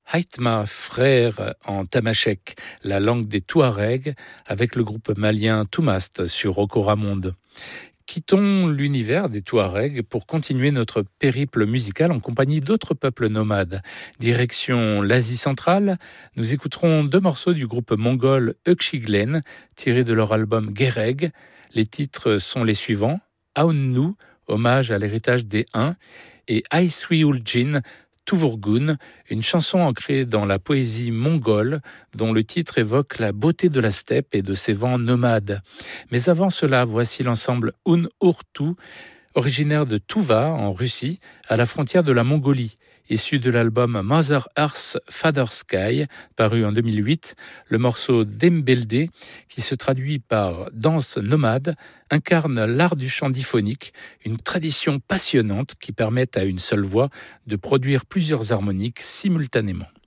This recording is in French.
Haïtma, frère en tamashek, la langue des Touaregs, avec le groupe malien Toumast sur Rocoramonde. Quittons l'univers des Touaregs pour continuer notre périple musical en compagnie d'autres peuples nomades. Direction l'Asie centrale, nous écouterons 2 morceaux du groupe mongol Ökşiglen, tirés de leur album Gereg. Les titres sont les suivants: Aunnu, hommage à l'héritage des Huns, et Ayswiuljin, Tuvurgun, une chanson ancrée dans la poésie mongole dont le titre évoque la beauté de la steppe et de ses vents nomades. Mais avant cela, voici l'ensemble Un Urtu, originaire de Tuva en Russie, à la frontière de la Mongolie. Issu de l'album Mother Earth, Father Sky, paru en 2008, le morceau Dembelde, qui se traduit par danse nomade, incarne l'art du chant diphonique, une tradition passionnante qui permet à une seule voix de produire plusieurs harmoniques simultanément.